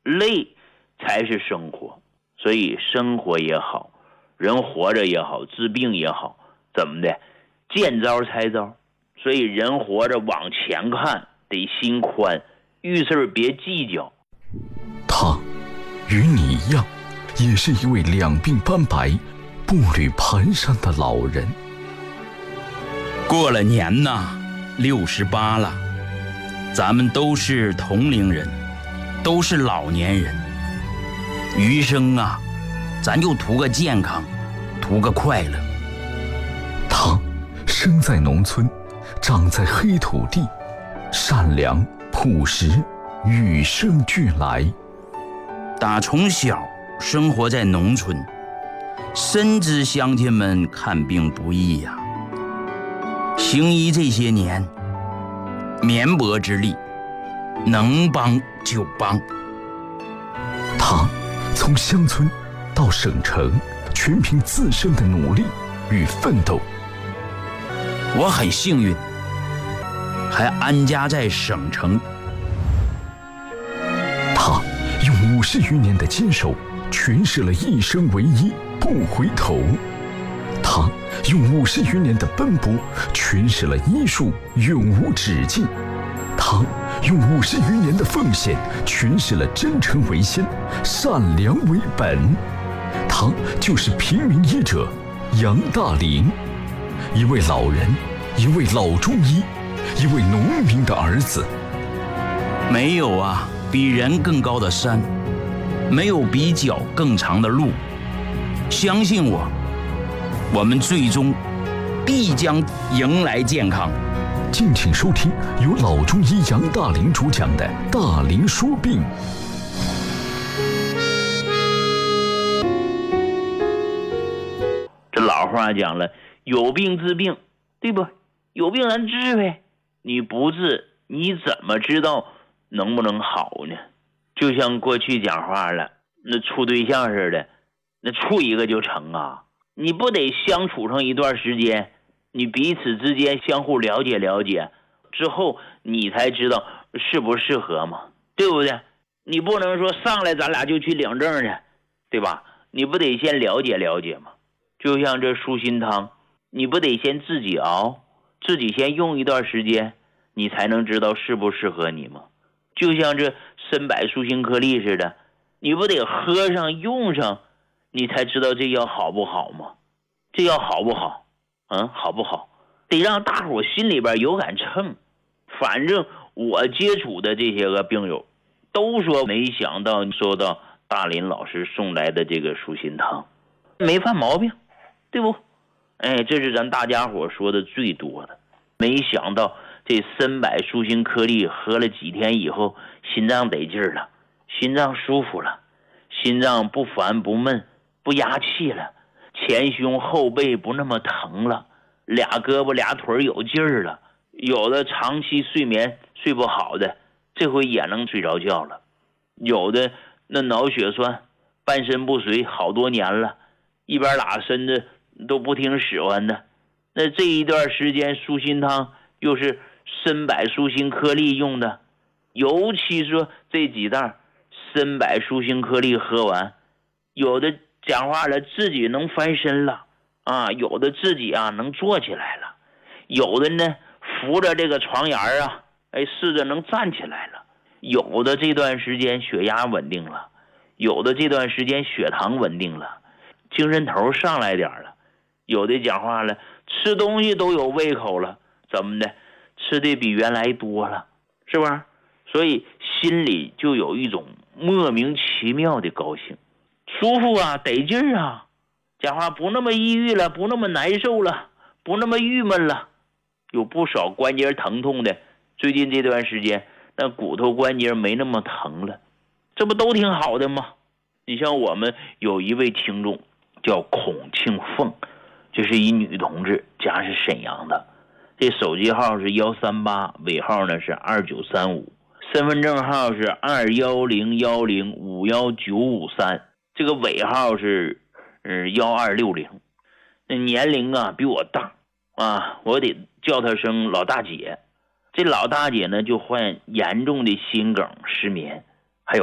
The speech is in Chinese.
累才是生活。所以生活也好，人活着也好，治病也好，怎么的，见招拆招。所以人活着往前看，得心宽，遇事别计较。 他与你一样，也是一位两鬓斑白、步履蹒跚的老人。 过了年呐，68了，咱们都是同龄人，都是老年人。余生啊，咱就图个健康，图个快乐。 他生在农村，长在黑土地，善良朴实，与生俱来。 打从小生活在农村，深知乡亲们看病不易呀。行医这些年，绵薄之力，能帮就帮。 他从乡村到省城，全凭自身的努力与奋斗。 我很幸运，还安家在省城。 他用50余年的坚守，诠释了一生唯一，不回头。他用50余年的奔波，诠释了医术永无止境。他用50余年的奉献，诠释了真诚为先，善良为本。他就是平民医者杨大林，一位老人，一位老中医，一位农民的儿子。 没有啊比人更高的山，没有比脚更长的路。相信我，我们最终必将迎来健康。 敬请收听由老中医杨大林主讲的《大林说病》。 这老话讲了，有病治病，对不？有病咱治呗，你不治，你怎么知道能不能好呢？就像过去讲话了，那处对象似的，那处一个就成啊？你不得相处上一段时间，你彼此之间相互了解了解之后，你才知道适不适合嘛，对不对？你不能说上来咱俩就去领证去，对吧？你不得先了解了解嘛？就像这舒心汤，你不得先自己熬，自己先用一段时间，你才能知道适不适合你吗？就像这参柏舒心颗粒似的，你不得喝上用上，你才知道这药好不好吗？这药好不好？好不好？得让大伙心里边有杆秤。反正我接触的这些个病友都说，没想到收到大林老师送来的这个舒心汤，没犯毛病，对不？这是咱大家伙说的最多的。没想到这参柏舒心颗粒喝了几天以后，心脏得劲儿了，心脏舒服了，心脏不烦不闷不压气了，前胸后背不那么疼了，俩胳膊俩腿有劲儿了，有的长期睡眠睡不好的，这回也能睡着觉了，有的那脑血栓半身不遂好多年了，一边拉身子都不听使唤的，那这一段时间舒心汤又是参柏舒心颗粒用的，尤其说这几袋参柏舒心颗粒喝完，有的讲话了自己能翻身了啊，有的自己啊能坐起来了，有的呢扶着这个床沿啊，试着能站起来了，有的这段时间血压稳定了，有的这段时间血糖稳定了，精神头上来点了，有的讲话了吃东西都有胃口了，怎么的吃的比原来多了，是吧？所以心里就有一种莫名其妙的高兴，舒服啊，得劲儿啊，讲话不那么抑郁了，不那么难受了，不那么郁闷了。有不少关节疼痛的，最近这段时间那骨头关节没那么疼了，这不都挺好的吗？你像我们有一位听众叫孔庆凤，这是一女同志，家是沈阳的，这手机号是138，尾号呢是2935，身份证号是21010519553，这个尾号是1260。那年龄啊比我大啊，我得叫她声老大姐。这老大姐呢就患严重的心梗失眠，